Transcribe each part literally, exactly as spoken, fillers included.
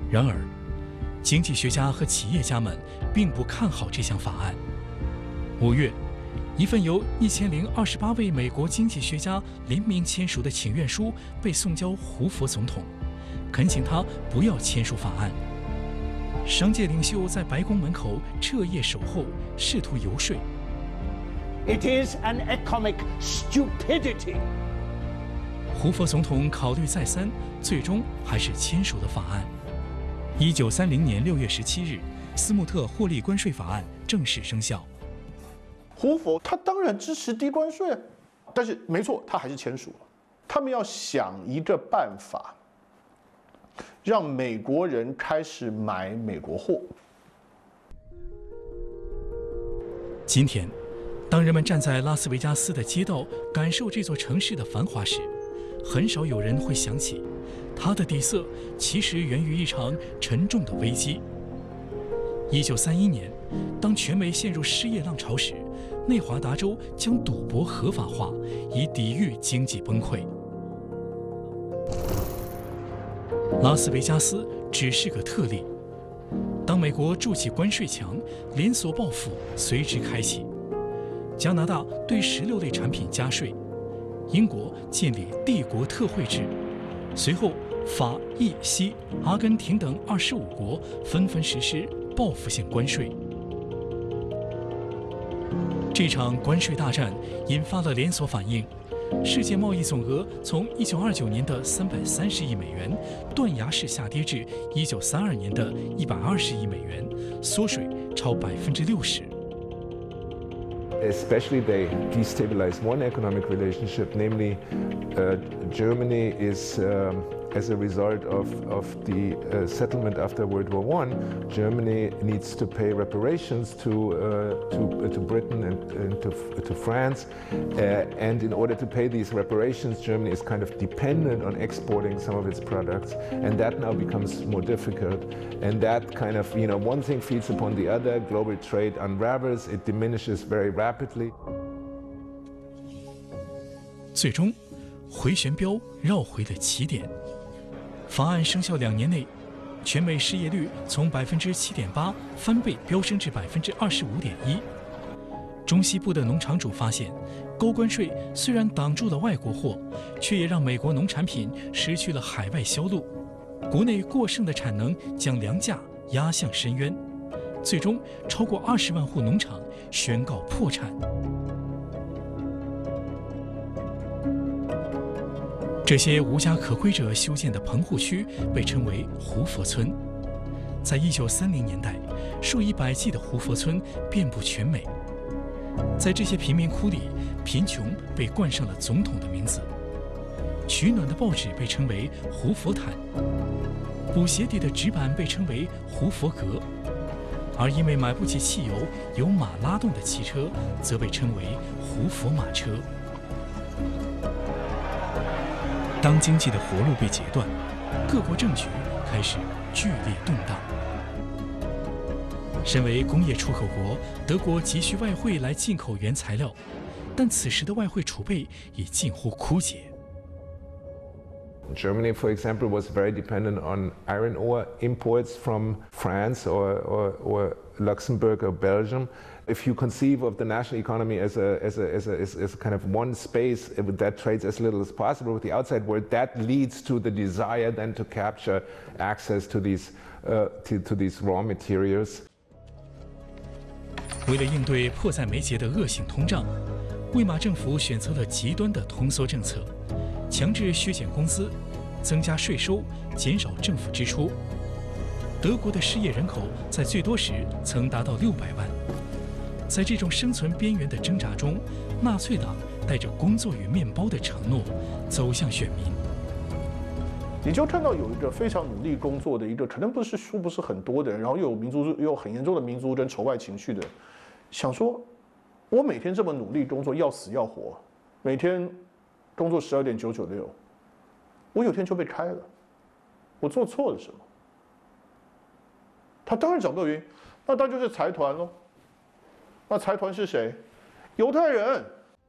然而，经济学家和企业家们并不看好这项法案。五月，一份由一千零二十八位美国经济学家联名签署的请愿书被送交胡佛总统，恳请他不要签署法案。商界领袖在白宫门口彻夜守候，试图游说。 It is an economic stupidity. 胡佛总统考虑再三，最终还是签署了法案。一九三零年六月十七日，斯穆特获利关税法案正式生效。 胡佛他当然支持低关税，但是没错，他还是签署了。他们要想一个办法，让美国人开始买美国货。 今天，当人们站在拉斯维加斯的街道，感受这座城市的繁华时，很少有人会想起，它的底色其实源于一场沉重的危机。一九三一年，当全美陷入失业浪潮时，内华达州将赌博合法化，以抵御经济崩溃。拉斯维加斯只是个特例。当美国筑起关税墙，连锁报复随之开启。加拿大对十六类产品加税，英国建立帝国特惠制，随后法、意、西、阿根廷等二十五国纷纷实施报复性关税。这场关税大战引发了连锁反应，世界贸易总额从一九二九年的三百三十亿美元断崖式下跌至一九三二年的一百二十亿美元，缩水超百分之六十。 Especially, they destabilize one economic relationship, namely, uh, Germany is, um, as a result of, of the uh, settlement after World War One, Germany needs to pay reparations to, uh, to, uh, to Britain and, and to, to France. Uh, and in order to pay these reparations, Germany is kind of dependent on exporting some of its products. And that now becomes more difficult. And that kind of, you know, one thing feeds upon the other, global trade unravels, it diminishes very rapidly. 最终，回旋镖绕回了起点。法案生效两年内，全美失业率从百分之七点八翻倍飙升至百分之二十五点一。中西部的农场主发现，高关税虽然挡住了外国货，却也让美国农产品失去了海外销路。国内过剩的产能将粮价压向深渊，最终超过二十万户农场宣告破产。这些无家可归者修建的棚户区被称为胡佛村。在一九三零年代，数以百计的胡佛村遍布全美。在这些贫民窟里，贫穷被冠上了总统的名字。取暖的报纸被称为胡佛毯，补鞋底的纸板被称为胡佛格，而因为买不起汽油、由马拉动的汽车，则被称为胡佛马车。当经济的活路被截断，各国政局开始剧烈动荡。身为工业出口国，德国急需外汇来进口原材料，但此时的外汇储备已近乎枯竭。 Germany, for example, was very dependent on iron ore imports from France or, or, or Luxembourg or Belgium. If you conceive of the national economy as a, as a, as a, as, as kind of one space that trades as little as possible with the outside world, that leads to the desire then to capture access to these, uh, to, to these raw materials. 为了应对迫在眉睫的恶性通胀，魏玛政府选择了极端的通缩政策，强制削减工资，增加税收，减少政府支出。德国的失业人口在最多时曾达到六百万。在这种生存边缘的挣扎中，纳粹党带着工作与面包的承诺走向选民。 你就看到有一个非常努力工作的一个，可能不是数不是很多的人，然后又有民族又有很严重的民族跟仇外情绪的人，想说，我每天这么努力工作，要死要活，每天工作十二点九九六，我有天就被开了，我做错了什么？他当然找不到原因，那当然就是财团喽。那财团是谁？犹太人。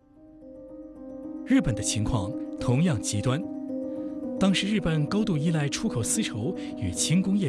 日本的情况同样极端，当时日本高度依赖出口丝绸与轻工业。